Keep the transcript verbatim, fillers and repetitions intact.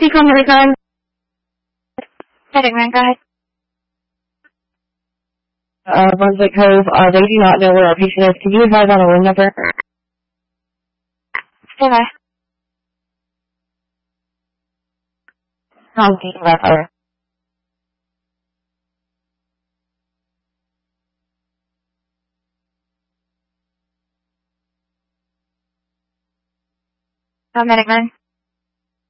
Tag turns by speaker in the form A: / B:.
A: Seacom Recon. Medic man, go ahead.
B: Uh, Brunswick Cove, uh, they do not know where our patient is. Can you advise on a room number?
A: Stand by.
B: Tom D. Left fire.
A: Uh, medic man.